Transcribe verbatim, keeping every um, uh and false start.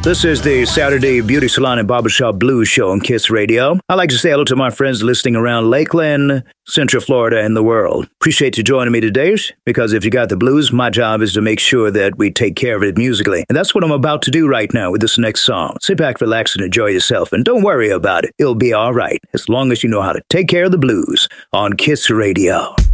This is the Saturday Beauty Salon and Barbershop Blues Show on Kiss Radio. I'd like to say hello to my friends listening around Lakeland, Central Florida, and the world. Appreciate you joining me today, because if you got the blues, my job is to make sure that we take care of it musically. And that's what I'm about to do right now with this next song. Sit back, relax, and enjoy yourself, and don't worry about it. It'll be all right, as long as you know how to take care of the blues on Kiss Radio.